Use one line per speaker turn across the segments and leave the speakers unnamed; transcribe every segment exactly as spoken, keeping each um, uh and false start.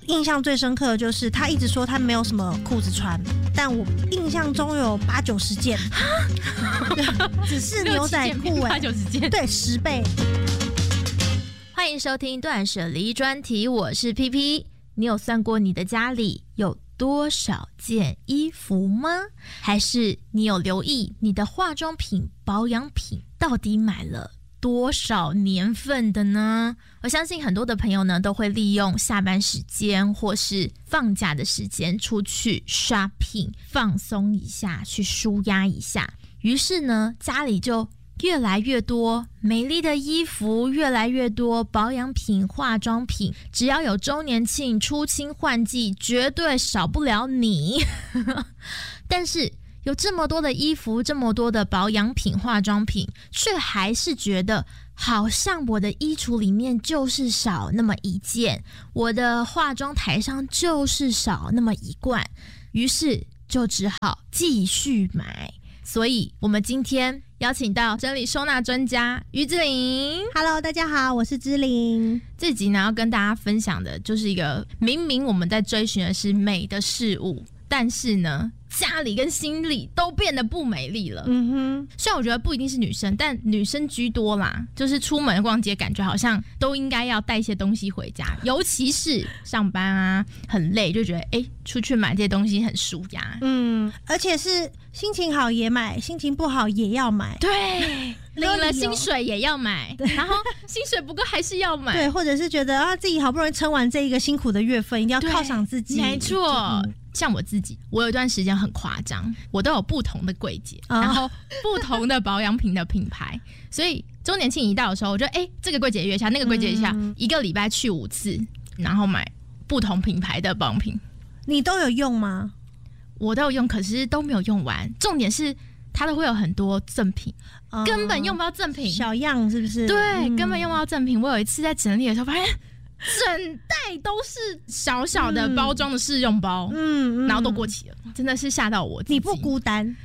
印象最深刻的就是他一直说他没有什么裤子穿，但我印象中有八九十件，只是牛仔裤哎、欸，
八九十件，
对，十倍。
欢迎收听断舍离专题，我是 P P。你有算过你的家里有多少件衣服吗？还是你有留意你的化妆品、保养品到底买了多少年份的呢？我相信很多的朋友呢都会利用下班时间或是放假的时间出去 shopping 放松一下，去舒压一下。于是呢，家里就越来越多美丽的衣服，越来越多保养品、化妆品，只要有周年庆、出清换季，绝对少不了你。但是有这么多的衣服，这么多的保养品、化妆品，却还是觉得好像我的衣橱里面就是少那么一件，我的化妆台上就是少那么一罐，于是就只好继续买。所以我们今天邀请到整理收纳专家于之琳。
Hello， 大家好，我是之琳。
这集呢要跟大家分享的就是一个明明我们在追寻的是美的事物，但是呢家里跟心里都变得不美丽了。嗯哼，虽然我觉得不一定是女生，但女生居多啦，就是出门逛街感觉好像都应该要带一些东西回家，尤其是上班啊很累，就觉得哎、欸、出去买这些东西很舒压。嗯，
而且是心情好也买，心情不好也要买。
对，领了薪水也要买，然后薪水不够还是要买。
对，或者是觉得啊自己好不容易撑完这一个辛苦的月份，一定要犒赏自己。
没错。嗯，像我自己，我有一段时间很夸张，我都有不同的柜姐，哦，然后不同的保养品的品牌，所以周年庆一到的时候，我就哎、欸，这个柜姐约一下，那个柜姐约一下，嗯，一个礼拜去五次，然后买不同品牌的保养品。
你都有用吗？
我都有用，可是都没有用完。重点是它都会有很多赠品，哦，根本用不到赠品，
小样是不是？
对，嗯，根本用不到赠品。我有一次在整理的时候发现，整袋都是小小的包装的试用包，嗯，然后都过期了，真的是吓到我自己。
你不孤单，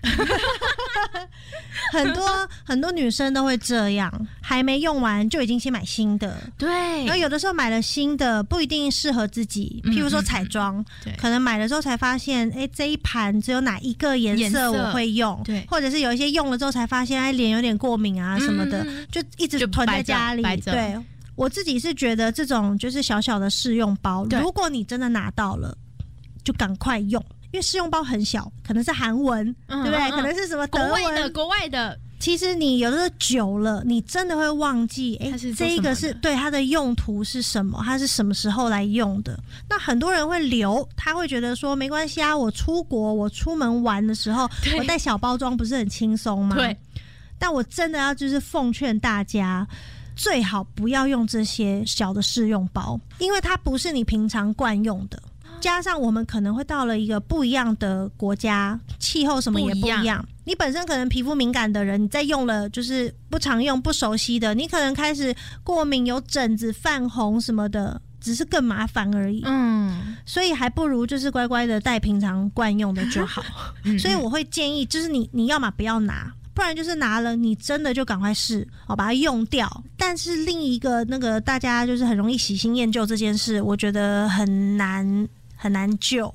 很多很多女生都会这样，还没用完就已经先买新的。
对，
然后有的时候买了新的不一定适合自己，譬如说彩妆，嗯，可能买了之后才发现，哎，这一盘只有哪一个颜色我会用，对，或者是有一些用了之后才发现，哎，脸有点过敏啊什么的，嗯，就一直囤在家里，对。我自己是觉得这种就是小小的试用包，如果你真的拿到了，就赶快用，因为试用包很小，可能是韩文，嗯，对不对？嗯，可能是什么德文，
国外的，国外的。
其实你有的时候久了，你真的会忘记，哎，这一个是对它的用途是什么，它是什么时候来用的。那很多人会留，他会觉得说没关系啊，我出国，我出门玩的时候，我带小包装不是很轻松吗？对。但我真的要就是奉劝大家，最好不要用这些小的试用包，因为它不是你平常惯用的，加上我们可能会到了一个不一样的国家，气候什么也不一样，不一样，你本身可能皮肤敏感的人，你再用了就是不常用不熟悉的，你可能开始过敏有疹子泛红什么的，只是更麻烦而已。嗯，所以还不如就是乖乖的带平常惯用的就好。所以我会建议就是你你要嘛不要拿，不然就是拿了你真的就赶快试，哦，把它用掉。但是另一个那个大家就是很容易喜新厌旧这件事，我觉得很难很难救。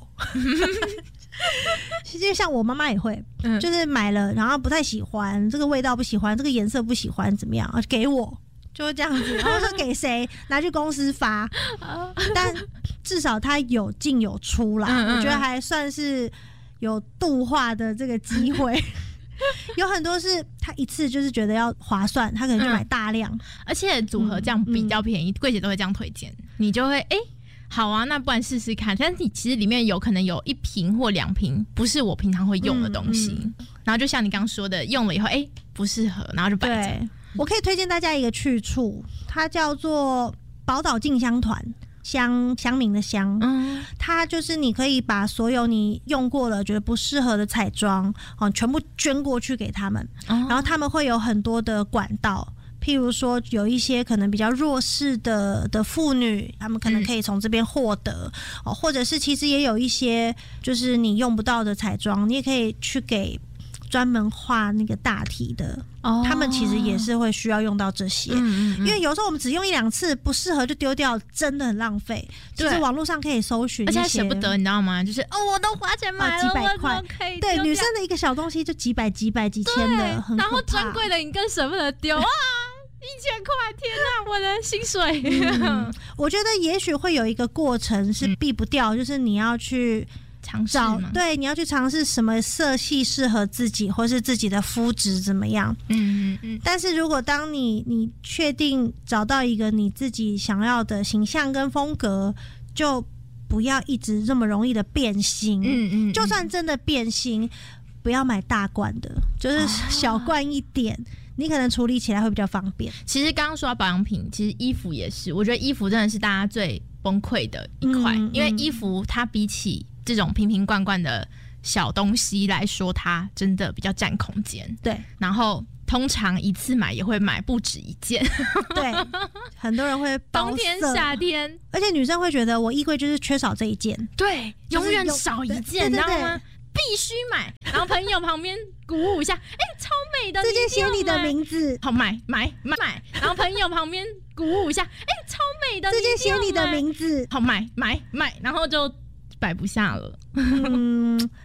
其实像我妈妈也会，嗯，就是买了然后不太喜欢这个味道，不喜欢这个颜色，不喜欢怎么样，给我就会这样子，然后说给谁拿去公司发，但至少它有进有出啦，嗯嗯，我觉得还算是有度化的这个机会。有很多是他一次就是觉得要划算，他可能就买大量，嗯，
而且组合这样比较便宜，柜，嗯，姐都会这样推荐，你就会哎，欸，好啊，那不然试试看。但是你其实里面有可能有一瓶或两瓶不是我平常会用的东西，嗯嗯，然后就像你刚刚说的，用了以后哎，欸，不适合，然后就摆着。
我可以推荐大家一个去处，它叫做宝岛进香团。乡乡民的乡，嗯，它就是你可以把所有你用过了觉得不适合的彩妆，哦，全部捐过去给他们，哦，然后他们会有很多的管道，譬如说有一些可能比较弱势的的妇女，他们可能可以从这边获得，嗯，哦，或者是其实也有一些就是你用不到的彩妆，你也可以去给专门画那个大体的，哦，他们其实也是会需要用到这些，嗯嗯嗯，因为有时候我们只用一两次不适合就丢掉，真的很浪费。就是网络上可以搜寻，
而且舍不得，你知道吗？就是哦，我都花钱买了，
几百块，对，女生的一个小东西就几百、几百、几千的，很可怕。
然后专柜的你更舍不得丢啊！一千块，天哪，我的薪水！
嗯、我觉得也许会有一个过程是避不掉，嗯、就是你要去
尝试，
对，你要去尝试什么色系适合自己，或是自己的肤质怎么样。嗯嗯嗯。但是如果当你你确定找到一个你自己想要的形象跟风格，就不要一直这么容易的变形。嗯 嗯, 嗯。就算真的变形，不要买大罐的，就是小罐一点。哦，你可能处理起来会比较方便。
其实刚刚说到保养品，其实衣服也是，我觉得衣服真的是大家最崩溃的一块，嗯嗯，因为衣服它比起这种瓶瓶罐罐的小东西来说，它真的比较占空间。
对，
然后通常一次买也会买不止一件。
对，很多人会包色，
冬天夏天，
而且女生会觉得我衣柜就是缺少这一件，
对，永远少一件，你知道吗？必须买，然后朋友旁边鼓舞一下，哎、欸，超美的，
这件写你的名字，
好买买买，然后朋友旁边鼓舞一下，哎、欸，超美的，
这件写你的名字，
好买买买，然后就摆不下了。
嗯，